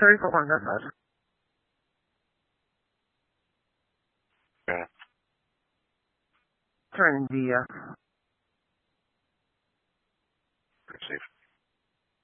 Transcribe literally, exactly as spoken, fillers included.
Sorry for long message. Okay. Turn in the, uh... Receive.